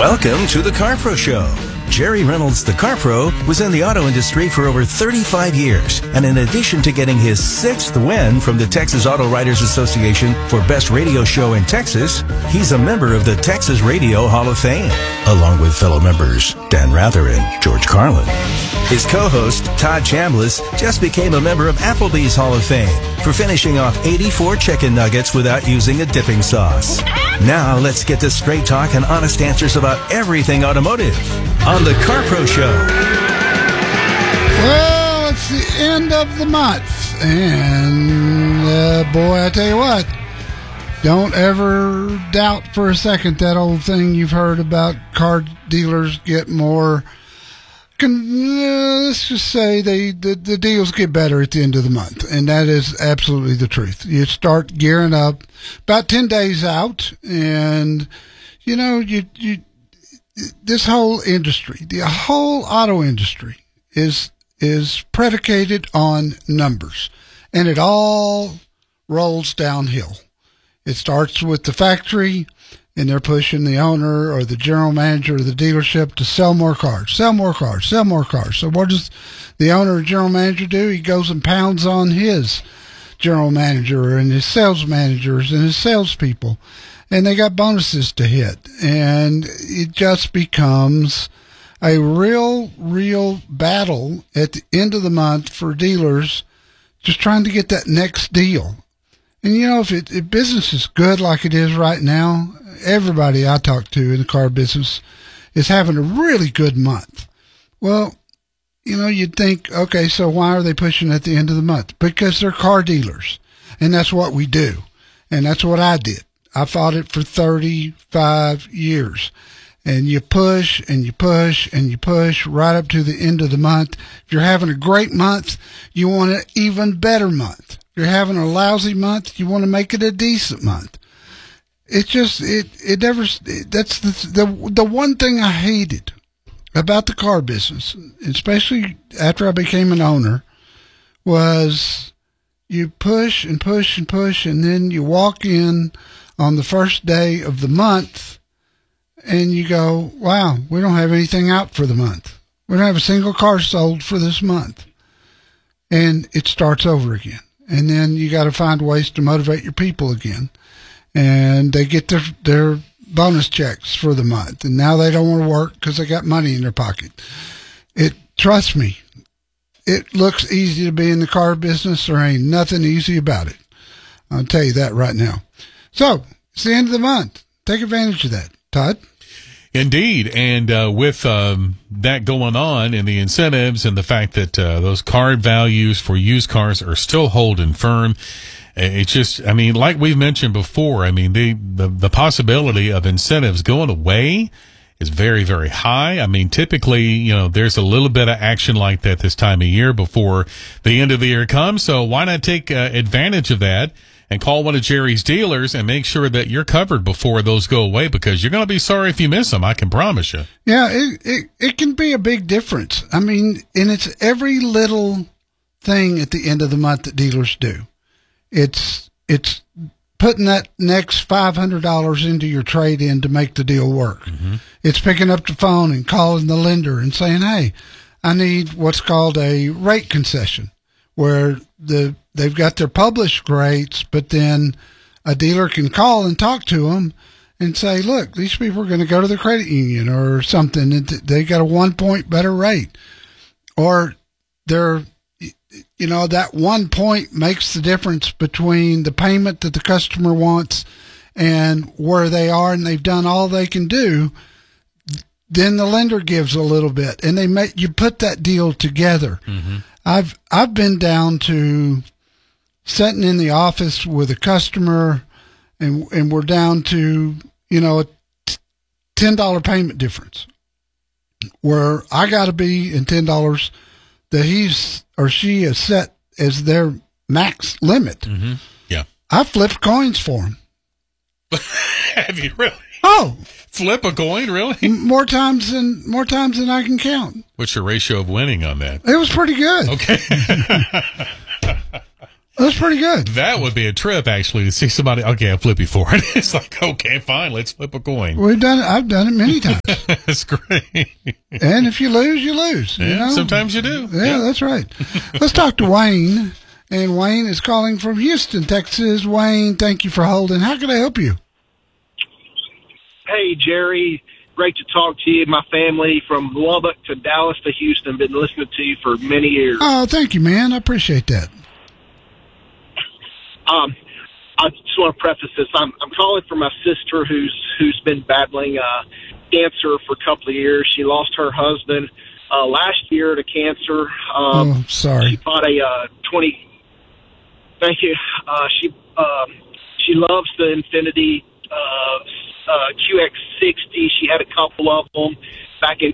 Welcome to the Car Pro Show. Jerry Reynolds, the Car Pro, was in the auto industry for over 35 years. And in addition to getting his 6th win from the Texas Auto Writers Association for Best Radio Show in Texas, he's a member of the Texas Radio Hall of Fame, along with fellow members Dan Rather and George Carlin. His co-host, Todd Chambliss, just became a member of Applebee's Hall of Fame for finishing off 84 chicken nuggets without using a dipping sauce. Now, let's get to straight talk and honest answers about everything automotive on the Car Pro Show. Well, it's the end of the month, and boy, I tell you what, don't ever doubt for a second that old thing you've heard about car dealers get more. Let's just say the deals get better at the end of the month, and that is absolutely the truth. You start gearing up about 10 days out, and you know this whole industry, the whole auto industry, is predicated on numbers, and it all rolls downhill. It starts with the factory, and they're pushing the owner or the general manager of the dealership to sell more cars, sell more cars, sell more cars. So what does the owner or general manager do? He goes and pounds on his general manager and his sales managers and his salespeople, and they got bonuses to hit. And it just becomes a real battle at the end of the month for dealers just trying to get that next deal. And, you know, if business is good like it is right now, everybody I talk to in the car business is having a really good month. Well, you know, you'd think, okay, so why are they pushing at the end of the month? Because they're car dealers, and that's what we do. And that's what I did. I fought it for 35 years. And you push and you push and you push right up to the end of the month. If you're having a great month, you want an even better month. If you're having a lousy month, you want to make it a decent month. It's just, that's the one thing I hated about the car business, especially after I became an owner, was you push and push and push, and then you walk in on the first day of the month and you go, wow, we don't have anything out for the month. We don't have a single car sold for this month. And it starts over again. And then you got to find ways to motivate your people again. And they get their bonus checks for the month. And now they don't want to work because they got money in their pocket. Trust me, it looks easy to be in the car business. There ain't nothing easy about it. I'll tell you that right now. So, it's the end of the month. Take advantage of that. Todd? Indeed, and with that going on and the incentives and the fact that those card values for used cars are still holding firm, it's just, I mean, like we've mentioned before, I mean, the possibility of incentives going away is very, very high. I mean, typically, you know, there's a little bit of action like that this time of year before the end of the year comes, so why not take advantage of that and call one of Jerry's dealers and make sure that you're covered before those go away, because you're going to be sorry if you miss them, I can promise you. Yeah, it can be a big difference. I mean, and it's every little thing at the end of the month that dealers do. It's putting that next $500 into your trade-in to make the deal work. Mm-hmm. It's picking up the phone and calling the lender and saying, hey, I need what's called a rate concession, where they've got their published rates, but then a dealer can call and talk to them and say, look, these people are going to go to the credit union or something, and they got a 1 point better rate. Or they're, you know, that 1 point makes the difference between the payment that the customer wants and where they are, and they've done all they can do. Then the lender gives a little bit, and you put that deal together. Mm-hmm. I've been down to sitting in the office with a customer, and we're down to, you know, a $10 payment difference, where I got to be in $10 that he's or she has set as their max limit. Mm-hmm. Yeah, I flipped coins for him. Have you really? Oh, flip a coin, really? More times than I can count. What's your ratio of winning on that? It was pretty good. Okay. That's pretty good. That would be a trip, actually, to see somebody. Okay, I'll flip you for it. It's like, okay, fine, let's flip a coin. We've done it. I've done it many times. That's great. And if you lose, you lose. Yeah, you know? sometimes you do. Yeah, that's right. Let's talk to Wayne. And Wayne is calling from Houston, Texas. Wayne, thank you for holding. How can I help you? Hey, Jerry. Great to talk to you. My family from Lubbock to Dallas to Houston been listening to you for many years. Oh, thank you, man. I appreciate that. I just want to preface this. I'm calling for my sister who's been battling cancer for a couple of years. She lost her husband last year to cancer. Sorry. She bought a 20. Thank you. She loves the Infiniti QX60. She had a couple of them back in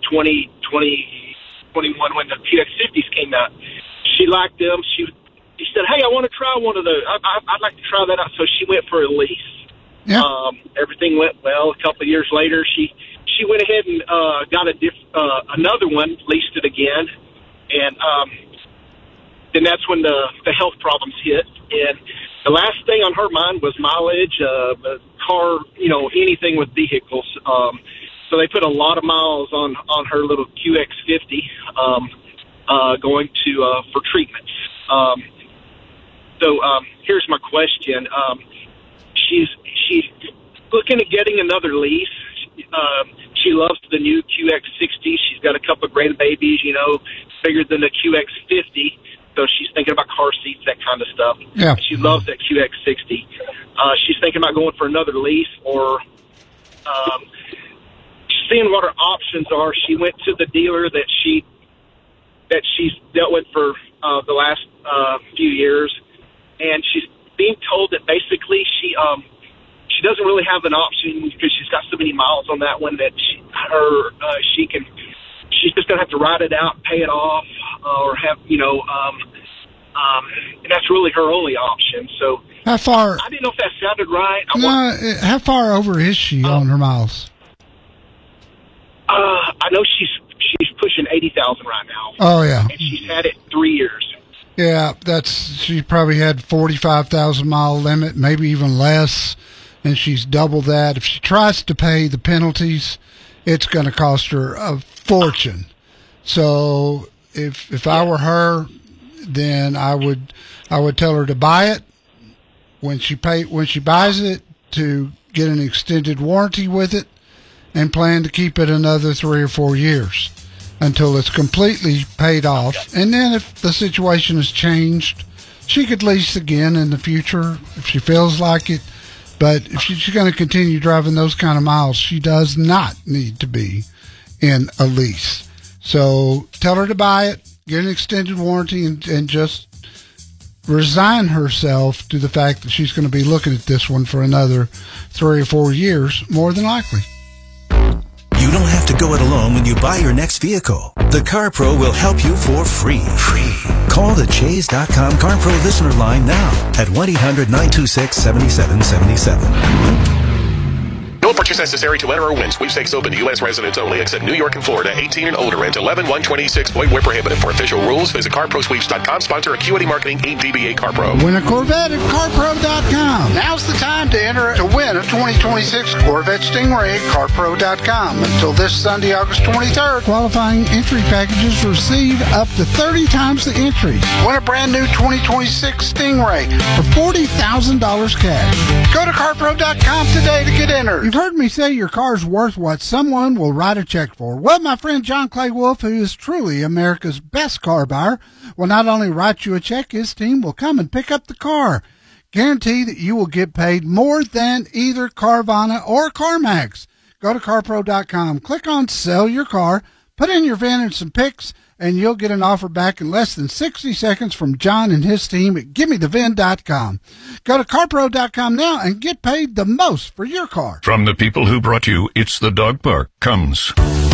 2021 when the QX50s came out. She liked them. She said, "Hey, I want to try one of those. I'd like to try that out." So she went for a lease. Yeah. Everything went well. A couple of years later, she went ahead and got another one, leased it again, and then that's when the health problems hit. And the last thing on her mind was mileage, car, anything with vehicles. So they put a lot of miles on her little QX50 going to for treatments. So here's my question. She's looking at getting another lease. She loves the new QX60. She's got a couple of grandbabies, bigger than the QX50. So she's thinking about car seats, that kind of stuff. Yeah. She loves that QX60. She's thinking about going for another lease or seeing what her options are. She went to the dealer that she's dealt with for the last few years, and she's being told that basically she doesn't really have an option because she's got so many miles on that one that she's just gonna have to ride it out and pay it off, or have and that's really her only option. So how far? I didn't know if that sounded right. How far over is she on her miles? I know she's pushing 80,000 right now. Oh yeah, and she's had it 3 years. Yeah, she probably had 45,000 mile limit, maybe even less, and she's double that. If she tries to pay the penalties, it's going to cost her a fortune. So if I were her, then I would tell her to buy it when she buys it, to get an extended warranty with it, and plan to keep it another 3 or 4 years until it's completely paid off. And then if the situation has changed, she could lease again in the future if she feels like it. But if she's going to continue driving those kind of miles, she does not need to be in a lease. So tell her to buy it, get an extended warranty, and just resign herself to the fact that she's going to be looking at this one for another 3 or 4 years, more than likely. You don't have to go it alone when you buy your next vehicle. The CarPro will help you for free. Call the Chase.com CarPro listener line now at 1-800-926-7777. No purchase necessary to enter or win. Sweepstakes open to U.S. residents only, except New York and Florida. 18 and older. Rent 11-126. Void where prohibited. For official rules, visit CarProSweeps.com. Sponsor Acuity Marketing, 8 DBA CarPro. Win a Corvette at CarPro.com. Now's the time to enter to win a 2026 Corvette Stingray at CarPro.com. Until this Sunday, August 23rd, qualifying entry packages receive up to 30 times the entries. Win a brand new 2026 Stingray for $40,000 cash. Go to CarPro.com today to get entered. You've heard me say your car's worth what someone will write a check for. Well, my friend John Clay Wolf, who is truly America's best car buyer, will not only write you a check, his team will come and pick up the car. Guarantee that you will get paid more than either Carvana or CarMax. Go to CarPro.com, click on Sell Your Car, put in your VIN and some pics, and you'll get an offer back in less than 60 seconds from John and his team at GiveMeTheVIN.com. Go to CarPro.com now and get paid the most for your car. From the people who brought you It's the Dog Park comes